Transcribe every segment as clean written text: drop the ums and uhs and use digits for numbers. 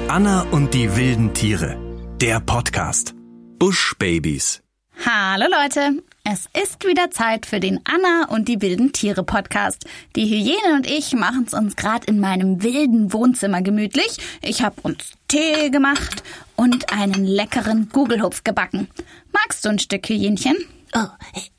Anna und die wilden Tiere. Der Podcast. Buschbabys. Hallo Leute, es ist wieder Zeit für den Anna und die wilden Tiere Podcast. Die Hyäne und ich machen es uns gerade in meinem wilden Wohnzimmer gemütlich. Ich habe uns Tee gemacht und einen leckeren Gugelhupf gebacken. Magst du ein Stück Hyänchen? Oh,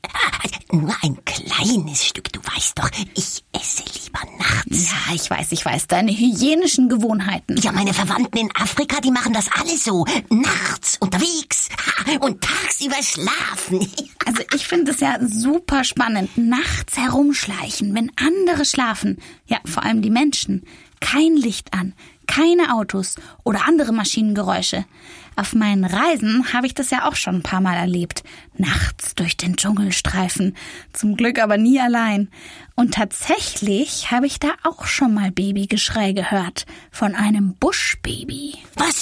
nur ein kleines Stück, du weißt doch, ich esse lieber nachts. Ja, ich weiß, deine hyänischen Gewohnheiten. Ja, meine Verwandten in Afrika, die machen das alle so. Nachts unterwegs und tagsüber schlafen. Also ich finde es ja super spannend, nachts herumschleichen, wenn andere schlafen. Ja, vor allem die Menschen. Kein Licht an, keine Autos oder andere Maschinengeräusche. Auf meinen Reisen habe ich das ja auch schon ein paar Mal erlebt. Nachts durch den Dschungel streifen. Zum Glück aber nie allein. Und tatsächlich habe ich da auch schon mal Babygeschrei gehört. Von einem Buschbaby. Was?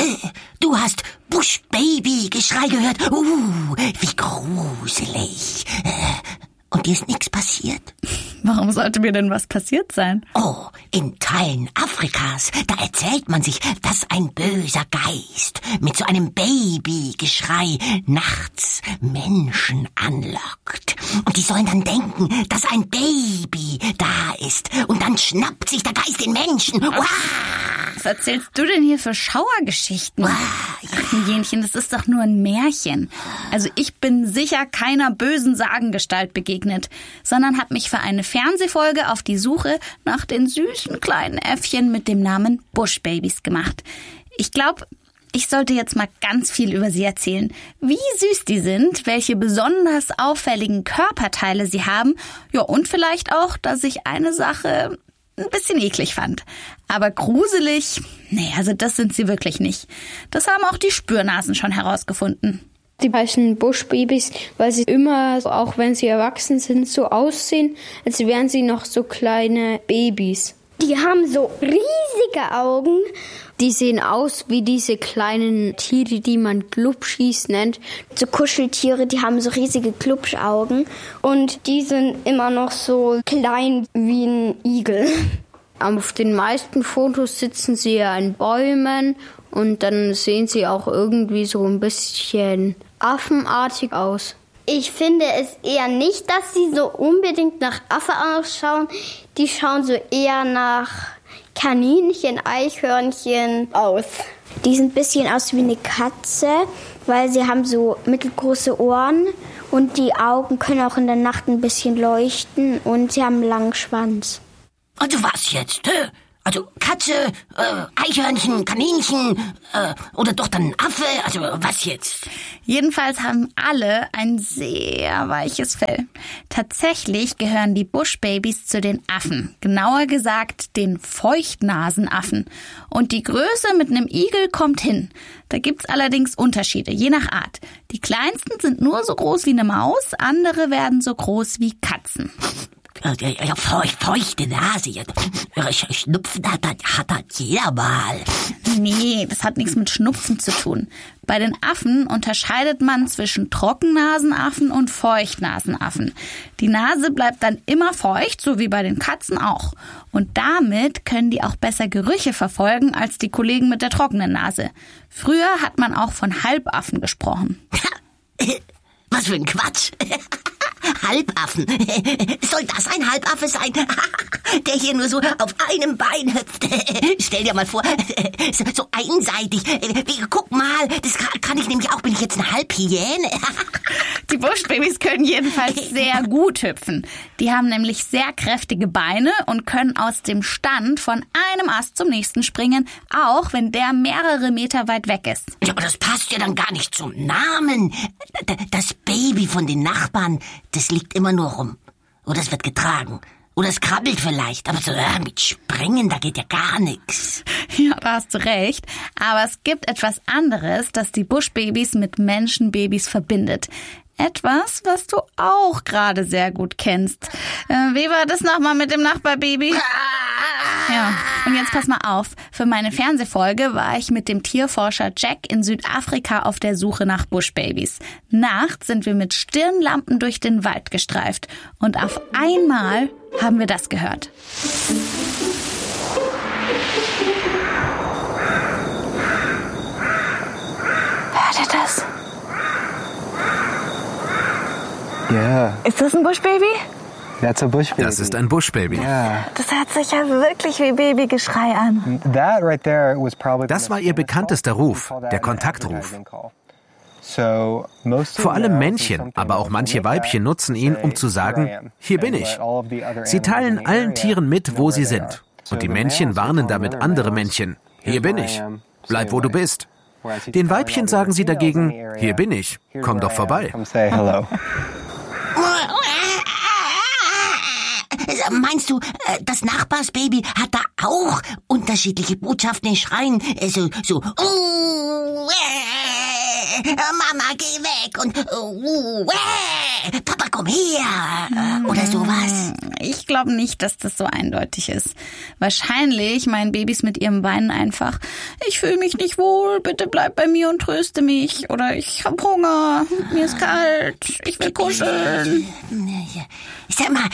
Du hast Buschbaby-Geschrei gehört? Wie gruselig. Und dir ist nichts passiert? Warum sollte mir denn was passiert sein? Oh, in Teilen Afrikas, da erzählt man sich, dass ein böser Geist mit so einem Babygeschrei nachts Menschen anlockt. Und die sollen dann denken, dass ein Baby da ist. Und dann schnappt sich der Geist den Menschen. Was erzählst du denn hier für Schauergeschichten? Ach, Hyänchen, das ist doch nur ein Märchen. Also ich bin sicher keiner bösen Sagengestalt begegnet, sondern habe mich für eine Fernsehfolge auf die Suche nach den süßen kleinen Äffchen mit dem Namen Buschbabys gemacht. Ich glaube, ich sollte jetzt mal ganz viel über sie erzählen. Wie süß die sind, welche besonders auffälligen Körperteile sie haben. Ja, und vielleicht auch, dass ich eine Sache ein bisschen eklig fand. Aber gruselig, nee, also das sind sie wirklich nicht. Das haben auch die Spürnasen schon herausgefunden. Die heißen Buschbabys, weil sie immer, auch wenn sie erwachsen sind, so aussehen, als wären sie noch so kleine Babys. Die haben so riesige Augen. Die sehen aus wie diese kleinen Tiere, die man Glubschis nennt. So Kuscheltiere, die haben so riesige Glubschaugen. Und die sind immer noch so klein wie ein Igel. Auf den meisten Fotos sitzen sie ja in Bäumen und dann sehen sie auch irgendwie so ein bisschen affenartig aus. Ich finde es eher nicht, dass sie so unbedingt nach Affe ausschauen. Die schauen so eher nach Kaninchen, Eichhörnchen aus. Die sehen ein bisschen aus wie eine Katze, weil sie haben so mittelgroße Ohren und die Augen können auch in der Nacht ein bisschen leuchten und sie haben einen langen Schwanz. Also was jetzt? Also Katze, Eichhörnchen, Kaninchen oder doch dann Affe? Also was jetzt? Jedenfalls haben alle ein sehr weiches Fell. Tatsächlich gehören die Buschbabys zu den Affen. Genauer gesagt den Feuchtnasenaffen. Und die Größe mit einem Igel kommt hin. Da gibt's allerdings Unterschiede, je nach Art. Die kleinsten sind nur so groß wie eine Maus, andere werden so groß wie Katzen. Ja, feuchte Nase. Schnupfen hat jeder mal. Nee, das hat nichts mit Schnupfen zu tun. Bei den Affen unterscheidet man zwischen Trockennasenaffen und Feuchtnasenaffen. Die Nase bleibt dann immer feucht, so wie bei den Katzen auch. Und damit können die auch besser Gerüche verfolgen als die Kollegen mit der trockenen Nase. Früher hat man auch von Halbaffen gesprochen. Was für ein Quatsch. Halbaffen. Soll das ein Halbaffe sein? Der hier nur so auf einem Bein hüpft. Stell dir mal vor, so einseitig. Guck mal, das kann ich nämlich auch. Bin ich jetzt eine Halbhyäne? Die Buschbabys können jedenfalls sehr gut hüpfen. Die haben nämlich sehr kräftige Beine und können aus dem Stand von einem Ast zum nächsten springen, auch wenn der mehrere Meter weit weg ist. Ja, aber das passt ja dann gar nicht zum Namen. Das Baby von den Nachbarn, das liegt immer nur rum. Oder es wird getragen. Oder es krabbelt vielleicht. Aber so mit Springen, da geht ja gar nichts. Ja, da hast du recht. Aber es gibt etwas anderes, das die Buschbabys mit Menschenbabys verbindet. Etwas, was du auch gerade sehr gut kennst. Wie war das nochmal mit dem Nachbarbaby? Ja, und jetzt pass mal auf. Für meine Fernsehfolge war ich mit dem Tierforscher Jack in Südafrika auf der Suche nach Buschbabys. Nachts sind wir mit Stirnlampen durch den Wald gestreift. Und auf einmal haben wir das gehört. Yeah. Ist das ein Buschbaby? That's a bush baby. Das ist ein Buschbaby. Yeah. Das hört sich ja wirklich wie Babygeschrei an. That right there was probably Das war ihr bekanntester Ruf, der Kontaktruf. Vor allem Männchen, aber auch manche Weibchen nutzen ihn, um zu sagen, hier bin ich. Sie teilen allen Tieren mit, wo sie sind. Und die Männchen warnen damit andere Männchen, hier bin ich, bleib wo du bist. Den Weibchen sagen sie dagegen, hier bin ich, komm doch vorbei. Meinst du, das Nachbarsbaby hat da auch unterschiedliche Botschaften in Schreien? Mama, geh weg und Papa, komm her oder sowas. Ich glaube nicht, dass das so eindeutig ist. Wahrscheinlich meinen Babys mit ihrem Weinen einfach, ich fühle mich nicht wohl, bitte bleib bei mir und tröste mich. Oder ich hab Hunger, mir ist kalt, ich will kuscheln. Sag mal,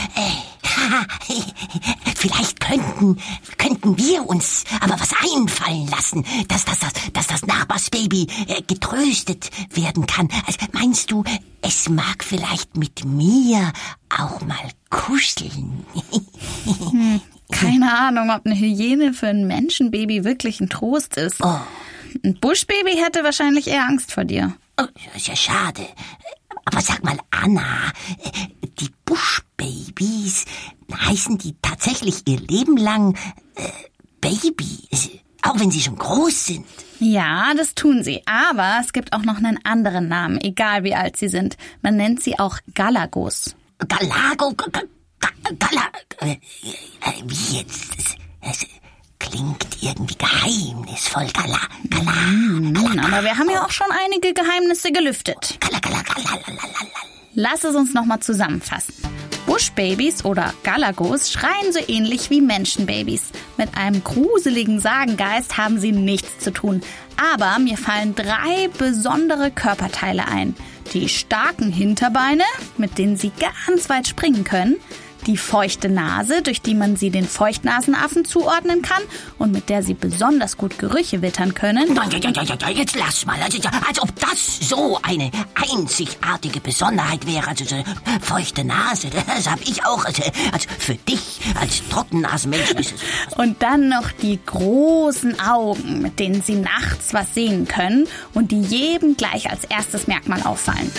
vielleicht könnten wir uns aber was einfallen lassen, dass das Nachbarsbaby getröstet werden kann. Also, meinst du, es mag vielleicht mit mir auch mal kuscheln? Keine Ahnung, ob eine Hyäne für ein Menschenbaby wirklich ein Trost ist. Oh. Ein Buschbaby hätte wahrscheinlich eher Angst vor dir. Oh, ist ja schade. Aber sag mal, Anna, die Buschbabys, heißen die tatsächlich ihr Leben lang Babys, auch wenn sie schon groß sind? Ja, das tun sie. Aber es gibt auch noch einen anderen Namen, egal wie alt sie sind. Man nennt sie auch Galagos. Wie jetzt? Das klingt irgendwie geheimnisvoll. Aber wir haben ja auch schon einige Geheimnisse gelüftet. Lass es uns nochmal zusammenfassen. Buschbabys oder Galagos schreien so ähnlich wie Menschenbabys. Mit einem gruseligen Sagengeist haben sie nichts zu tun. Aber mir fallen 3 besondere Körperteile ein. Die starken Hinterbeine, mit denen sie ganz weit springen können. Die feuchte Nase, durch die man sie den Feuchtnasenaffen zuordnen kann und mit der sie besonders gut Gerüche wittern können. Jetzt lass mal. Als ob das so eine einzigartige Besonderheit wäre. Also feuchte Nase, das habe ich auch. Also für dich als Trockennasenmensch ist es. Und dann noch die großen Augen, mit denen sie nachts was sehen können und die jedem gleich als erstes Merkmal auffallen.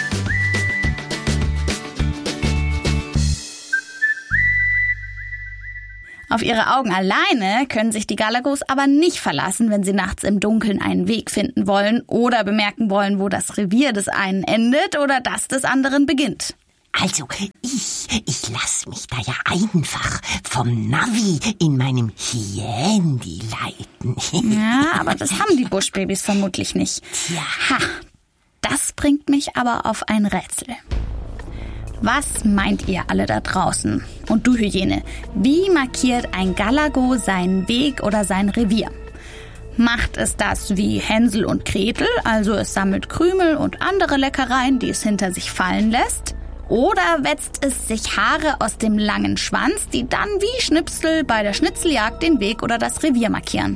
Auf ihre Augen alleine können sich die Galagos aber nicht verlassen, wenn sie nachts im Dunkeln einen Weg finden wollen oder bemerken wollen, wo das Revier des einen endet oder das des anderen beginnt. Also, ich lass mich da ja einfach vom Navi in meinem Handy leiten. Ja, aber das haben die Buschbabys vermutlich nicht. Tja. Ha, das bringt mich aber auf ein Rätsel. Was meint ihr alle da draußen? Und du, Hyäne, wie markiert ein Galago seinen Weg oder sein Revier? Macht es das wie Hänsel und Gretel, also es sammelt Krümel und andere Leckereien, die es hinter sich fallen lässt? Oder wetzt es sich Haare aus dem langen Schwanz, die dann wie Schnipsel bei der Schnitzeljagd den Weg oder das Revier markieren?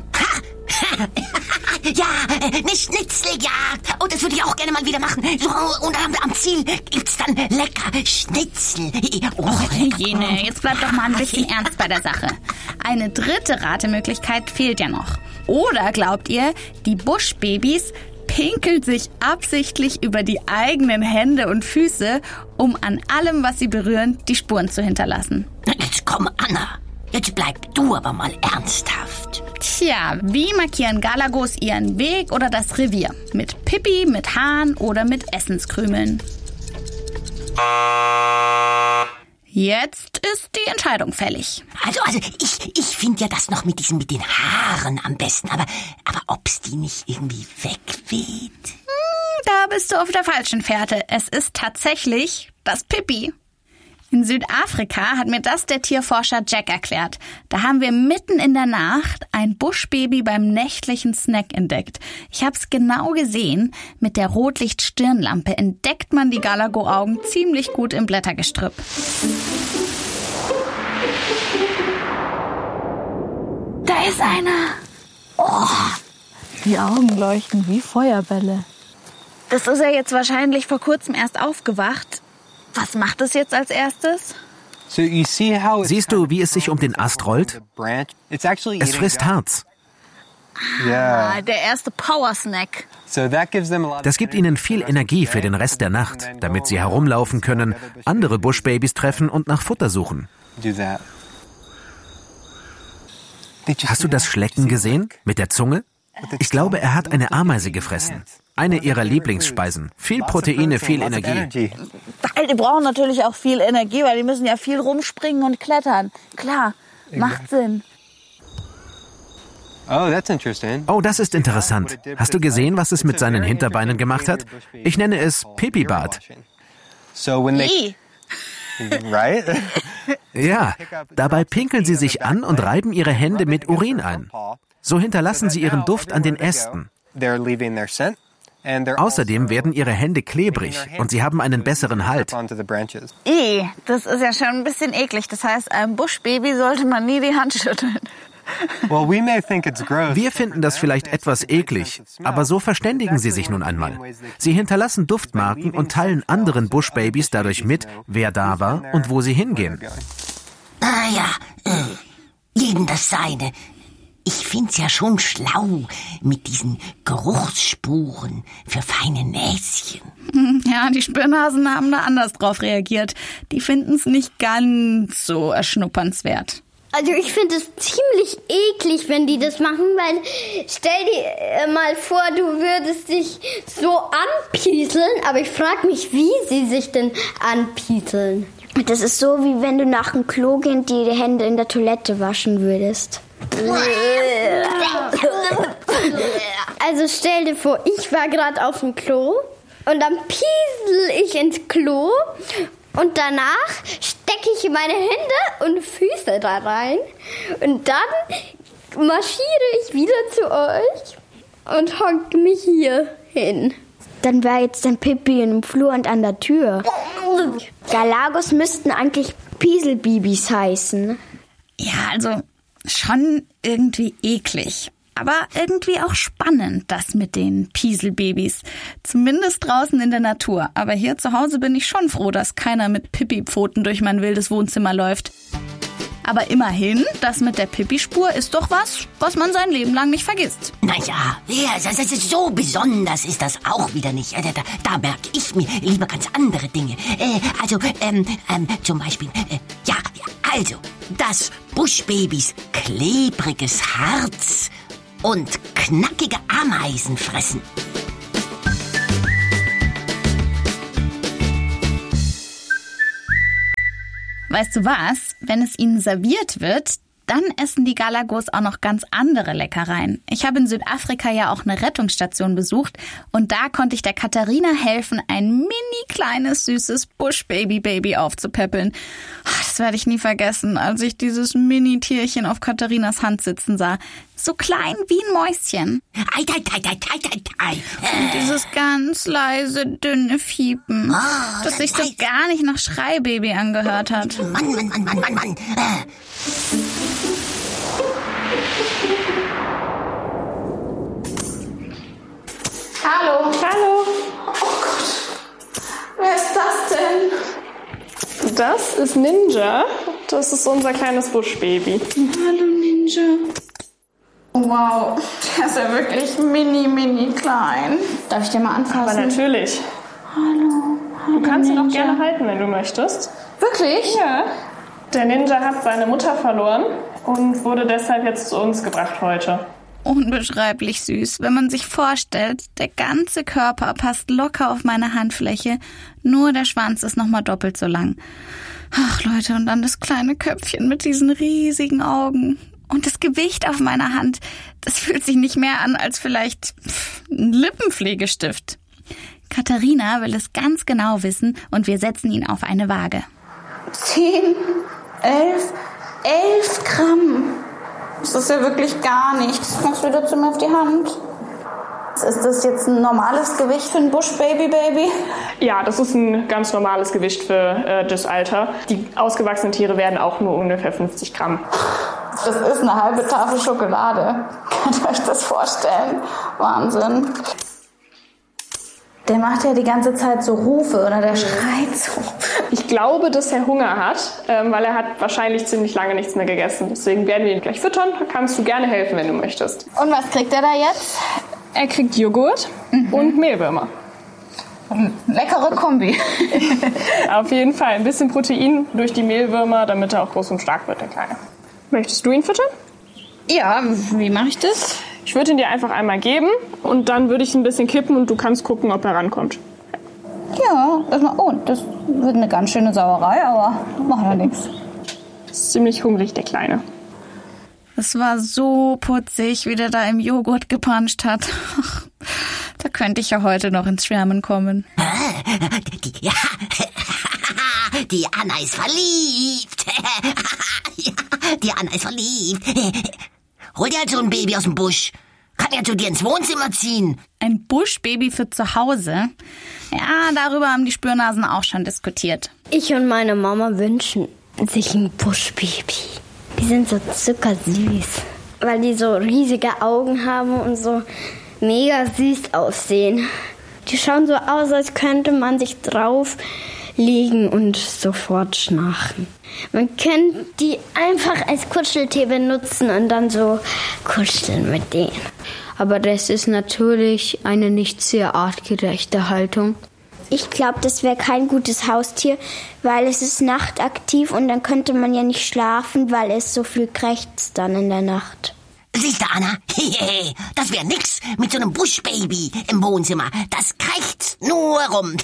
Ja, eine Schnitzeljagd. Und das würde ich auch gerne mal wieder machen. So, und am Ziel gibt's dann lecker Schnitzel. Hyäne, jetzt bleib doch mal ein bisschen ernst bei der Sache. Eine dritte Ratemöglichkeit fehlt ja noch. Oder glaubt ihr, die Buschbabys pinkeln sich absichtlich über die eigenen Hände und Füße, um an allem, was sie berühren, die Spuren zu hinterlassen? Jetzt komm, Anna. Jetzt bleib du aber mal ernsthaft. Tja, wie markieren Galagos ihren Weg oder das Revier? Mit Pipi, mit Haaren oder mit Essenskrümeln? Jetzt ist die Entscheidung fällig. Also ich finde ja das noch mit den Haaren am besten. Aber ob's die nicht irgendwie wegweht? Da bist du auf der falschen Fährte. Es ist tatsächlich das Pipi. In Südafrika hat mir das der Tierforscher Jack erklärt. Da haben wir mitten in der Nacht ein Buschbaby beim nächtlichen Snack entdeckt. Ich hab's genau gesehen. Mit der Rotlichtstirnlampe entdeckt man die Galago-Augen ziemlich gut im Blättergestrüpp. Da ist einer. Oh, die Augen leuchten wie Feuerbälle. Das ist er jetzt wahrscheinlich vor kurzem erst aufgewacht. Was macht es jetzt als erstes? Siehst du, wie es sich um den Ast rollt? Es frisst Harz. Ah, der erste Power-Snack. Das gibt ihnen viel Energie für den Rest der Nacht, damit sie herumlaufen können, andere Buschbabys treffen und nach Futter suchen. Hast du das Schlecken gesehen? Mit der Zunge? Ich glaube, er hat eine Ameise gefressen. Eine ihrer Lieblingsspeisen. Viel Proteine, viel Energie. Die brauchen natürlich auch viel Energie, weil die müssen ja viel rumspringen und klettern. Klar, macht Sinn. Oh, das ist interessant. Hast du gesehen, was es mit seinen Hinterbeinen gemacht hat? Ich nenne es Pipi-Bad. Ja, dabei pinkeln sie sich an und reiben ihre Hände mit Urin ein. So hinterlassen sie ihren Duft an den Ästen. Außerdem werden ihre Hände klebrig und sie haben einen besseren Halt. Das ist ja schon ein bisschen eklig. Das heißt, einem Buschbaby sollte man nie die Hand schütteln. Wir finden das vielleicht etwas eklig, aber so verständigen sie sich nun einmal. Sie hinterlassen Duftmarken und teilen anderen Buschbabys dadurch mit, wer da war und wo sie hingehen. Jedem das Seine. Ich find's ja schon schlau mit diesen Geruchsspuren für feine Näschen. Ja, die Spürnasen haben da anders drauf reagiert. Die finden's nicht ganz so erschnuppernswert. Also ich finde es ziemlich eklig, wenn die das machen, weil stell dir mal vor, du würdest dich so anpieseln, aber ich frage mich, wie sie sich denn anpieseln. Das ist so, wie wenn du nach dem Klo gehend die Hände in der Toilette waschen würdest. Also stell dir vor, ich war gerade auf dem Klo und dann piesel ich ins Klo und danach stecke ich meine Hände und Füße da rein und dann marschiere ich wieder zu euch und hocke mich hier hin. Dann wäre jetzt dein Pipi im Flur und an der Tür. Galagos müssten eigentlich Pieselbibis heißen. Ja, also schon irgendwie eklig. Aber irgendwie auch spannend, das mit den Pieselbabys. Zumindest draußen in der Natur. Aber hier zu Hause bin ich schon froh, dass keiner mit Pipi-Pfoten durch mein wildes Wohnzimmer läuft. Aber immerhin, das mit der Pipi-Spur ist doch was man sein Leben lang nicht vergisst. Naja, das ist so besonders ist das auch wieder nicht. Da merke ich mir lieber ganz andere Dinge. Zum Beispiel, also, dass Buschbabys klebriges Harz und knackige Ameisen fressen. Weißt du was? Wenn es ihnen serviert wird, dann essen die Galagos auch noch ganz andere Leckereien. Ich habe in Südafrika ja auch eine Rettungsstation besucht und da konnte ich der Katharina helfen, ein mini kleines, süßes Buschbaby-Baby aufzupäppeln. Das werde ich nie vergessen, als ich dieses Mini-Tierchen auf Katharinas Hand sitzen sah. So klein wie ein Mäuschen. Und dieses ganz leise, dünne Fiepen, das sich so gar nicht nach Schreibaby angehört hat. Mann. Hallo. Oh Gott. Wer ist das denn? Das ist Ninja. Das ist unser kleines Buschbaby. Hallo Ninja. Wow, der ist ja wirklich mini klein. Darf ich dir mal anfassen? Aber natürlich. Hallo Du kannst ihn Ninja. auch gerne halten, wenn du möchtest. Wirklich? Ja. Der Ninja hat seine Mutter verloren und wurde deshalb jetzt zu uns gebracht heute. Unbeschreiblich süß, wenn man sich vorstellt, der ganze Körper passt locker auf meine Handfläche, nur der Schwanz ist nochmal doppelt so lang. Ach Leute, und dann das kleine Köpfchen mit diesen riesigen Augen. Und das Gewicht auf meiner Hand, das fühlt sich nicht mehr an als vielleicht ein Lippenpflegestift. Katharina will es ganz genau wissen und wir setzen ihn auf eine Waage. 10, 11 Gramm. Das ist ja wirklich gar nichts. Machst du wieder zu mir auf die Hand? Ist das jetzt ein normales Gewicht für ein Buschbaby-Baby? Ja, das ist ein ganz normales Gewicht für das Alter. Die ausgewachsenen Tiere werden auch nur ungefähr 50 Gramm. Das ist eine halbe Tafel Schokolade. Könnt ihr euch das vorstellen? Wahnsinn. Der macht ja die ganze Zeit so Rufe oder der schreit so. Ich glaube, dass er Hunger hat, weil er hat wahrscheinlich ziemlich lange nichts mehr gegessen. Deswegen werden wir ihn gleich füttern. Da kannst du gerne helfen, wenn du möchtest. Und was kriegt er da jetzt? Er kriegt Joghurt und Mehlwürmer. Leckere Kombi. Auf jeden Fall. Ein bisschen Protein durch die Mehlwürmer, damit er auch groß und stark wird, der Kleine. Möchtest du ihn füttern? Ja, wie mache ich das? Ich würde ihn dir einfach einmal geben und dann würde ich ein bisschen kippen und du kannst gucken, ob er rankommt. Ja, das wird eine ganz schöne Sauerei, aber macht ja nichts. Ist ziemlich hungrig, der Kleine. Es war so putzig, wie der da im Joghurt gepanscht hat. Ach, da könnte ich ja heute noch ins Schwärmen kommen. Die Anna ist verliebt. Die Anna ist verliebt. Hol dir halt so ein Baby aus dem Busch. Kann ja zu dir ins Wohnzimmer ziehen. Ein Buschbaby für zu Hause? Ja, darüber haben die Spürnasen auch schon diskutiert. Ich und meine Mama wünschen sich ein Buschbaby. Die sind so zuckersüß, weil die so riesige Augen haben und so mega süß aussehen. Die schauen so aus, als könnte man sich drauf legen und sofort schnarchen. Man könnte die einfach als Kuscheltier benutzen und dann so kuscheln mit denen. Aber das ist natürlich eine nicht sehr artgerechte Haltung. Ich glaube, das wäre kein gutes Haustier, weil es ist nachtaktiv und dann könnte man ja nicht schlafen, weil es so viel krächzt dann in der Nacht. Siehst du, Anna? Das wäre nix mit so einem Buschbaby im Wohnzimmer. Das krächzt nur rum.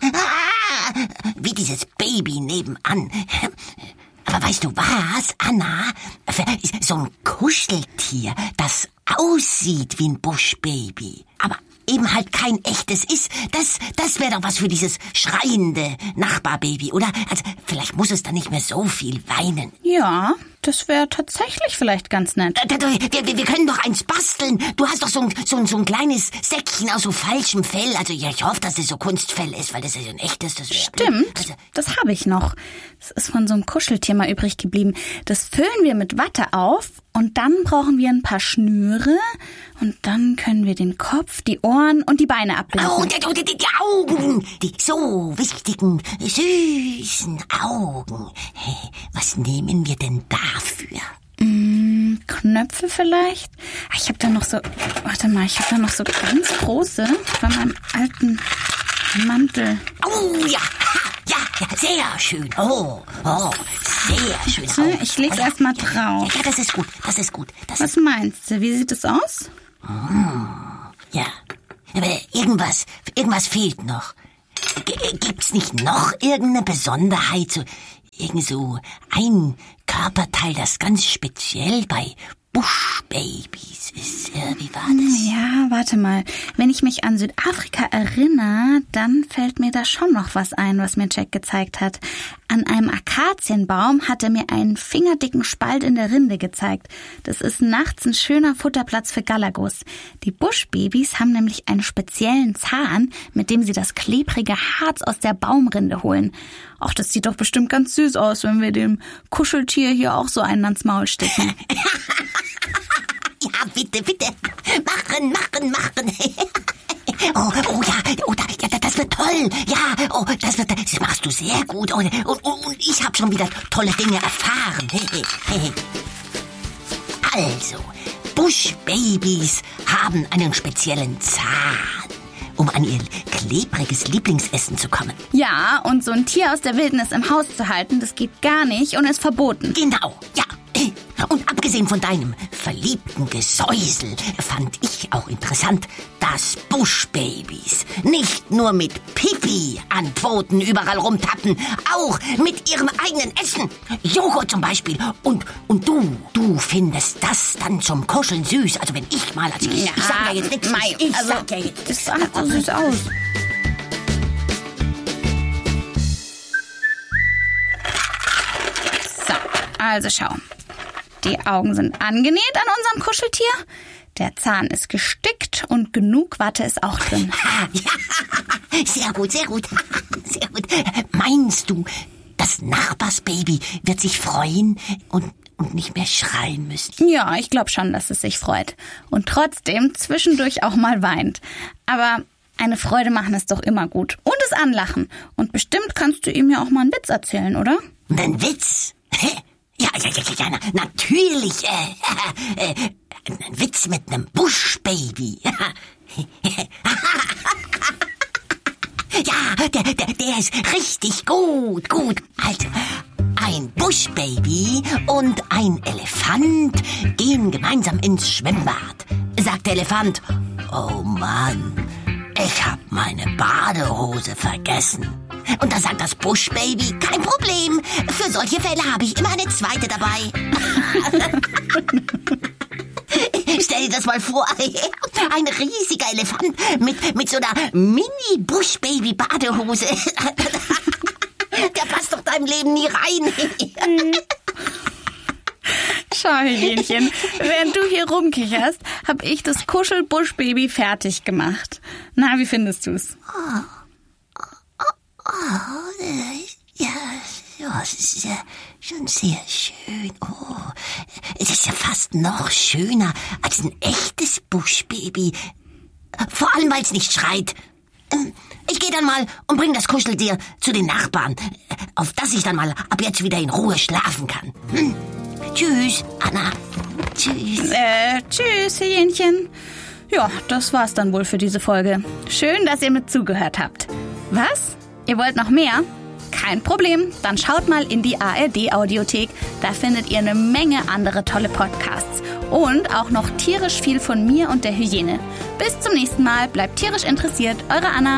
Wie dieses Baby nebenan. Aber weißt du was, Anna? So ein Kuscheltier, das aussieht wie ein Buschbaby, aber eben halt kein echtes ist, das wäre doch was für dieses schreiende Nachbarbaby, oder? Also vielleicht muss es dann nicht mehr so viel weinen. Ja, das wäre tatsächlich vielleicht ganz nett. Wir können doch eins basteln. Du hast doch so ein kleines Säckchen aus so falschem Fell. Also ja, ich hoffe, dass es so Kunstfell ist, weil das ist ja ein echtes. Das Stimmt, also, das habe ich noch. Das ist von so einem Kuscheltier mal übrig geblieben. Das füllen wir mit Watte auf und dann brauchen wir ein paar Schnüre und dann können wir den Kopf, die Ohren und die Beine abbinden. Oh, die Augen, die so wichtigen, süßen Augen. Hey, was nehmen wir denn dafür? Knöpfe vielleicht? Ich habe da noch so ganz große von meinem alten Mantel. Oh ja, sehr schön. Oh, sehr schön. So, ich leg's erstmal drauf. Ja, das ist gut. Was meinst du? Wie sieht es aus? Ja, aber irgendwas fehlt noch. Gibt's nicht noch irgendeine Besonderheit? Irgend so ein Körperteil, das ganz speziell bei Buschbabys ist. Wie war das? Ja, warte mal. Wenn ich mich an Südafrika erinnere, dann fällt mir da schon noch was ein, was mir Jack gezeigt hat. An einem Akazienbaum hat er mir einen fingerdicken Spalt in der Rinde gezeigt. Das ist nachts ein schöner Futterplatz für Galagos. Die Buschbabys haben nämlich einen speziellen Zahn, mit dem sie das klebrige Harz aus der Baumrinde holen. Ach, das sieht doch bestimmt ganz süß aus, wenn wir dem Kuscheltier hier auch so einen ans Maul stecken. Ja, bitte. Machen. Oh, das wird toll. Ja, das machst du sehr gut. Und ich habe schon wieder tolle Dinge erfahren. Also, Buschbabys haben einen speziellen Zahn, um an ihr klebriges Lieblingsessen zu kommen. Ja, und so ein Tier aus der Wildnis im Haus zu halten, das geht gar nicht und ist verboten. Genau, ja. Und abgesehen von deinem verliebten Gesäusel fand ich auch interessant, dass Buschbabys nicht nur mit Pipi an Pfoten überall rumtappen, auch mit ihrem eigenen Essen. Joghurt zum Beispiel. Und du findest das dann zum Kuscheln süß. Also wenn ich mal, ich sag ja jetzt nichts. Das sah so süß aus. So, also schau. Die Augen sind angenäht an unserem Kuscheltier. Der Zahn ist gestickt und genug Watte ist auch drin. Ja, sehr gut. Meinst du, das Nachbarsbaby wird sich freuen und nicht mehr schreien müssen? Ja, ich glaube schon, dass es sich freut. Und trotzdem zwischendurch auch mal weint. Aber Eine Freude machen ist doch immer gut. Und es anlachen. Und bestimmt kannst du ihm ja auch mal einen Witz erzählen, oder? Ein Witz? Ja, natürlich. Ein Witz mit einem Buschbaby. Ja, der ist richtig gut. Also, ein Buschbaby und ein Elefant gehen gemeinsam ins Schwimmbad. Sagt der Elefant, oh Mann, ich hab meine Badehose vergessen. Und da sagt das Buschbaby, kein Problem, für solche Fälle habe ich immer eine zweite dabei. Stell dir das mal vor, ein riesiger Elefant mit so einer Mini-Buschbaby-Badehose. Der passt doch deinem Leben nie rein. Schau, Hähnchen, während du hier rumkicherst, hab ich das Kuschel-Buschbaby fertig gemacht. Na, wie findest du's? Ja, es ist ja schon sehr schön. Oh, es ist ja fast noch schöner als ein echtes Buschbaby. Vor allem, weil es nicht schreit. Ich gehe dann mal und bring das Kuscheltier zu den Nachbarn, auf das ich dann mal ab jetzt wieder in Ruhe schlafen kann. Tschüss, Anna. Tschüss. Tschüss, Hähnchen. Ja, das war's dann wohl für diese Folge. Schön, dass ihr mit zugehört habt. Was? Ihr wollt noch mehr? Kein Problem, dann schaut mal in die ARD-Audiothek. Da findet ihr eine Menge andere tolle Podcasts. Und auch noch tierisch viel von mir und der Hyäne. Bis zum nächsten Mal, bleibt tierisch interessiert, eure Anna.